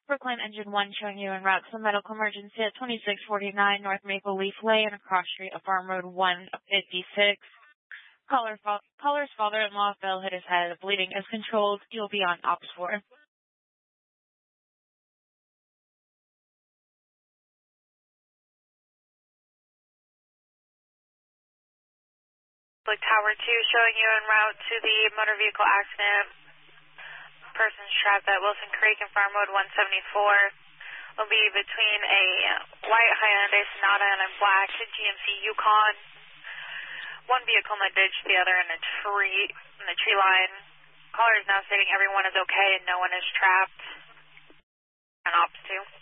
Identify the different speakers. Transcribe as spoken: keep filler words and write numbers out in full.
Speaker 1: Brooklyn Engine one showing you en route to medical emergency at twenty-six forty-nine North Maple Leaf Lane, across street of Farm Road one fifty-six. Caller, fa- caller's father-in-law fell, hit his head. Bleeding is controlled. You'll be on Ops four.
Speaker 2: Like Tower two showing you en route to the motor vehicle accident. Person strapped at Wilson Creek and Farm Road one seventy-four. Will be between a white Hyundai Sonata and a black G M C Yukon. One vehicle in the ditch, the other in a tree, in the tree line. Caller is now stating everyone is okay and no one is trapped. And Ops two.